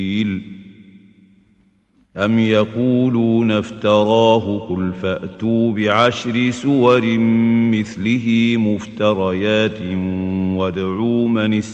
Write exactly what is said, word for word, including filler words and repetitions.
أم يقولون افتراه قل فأتوا بعشر سور مثله مفتريات وادعوا من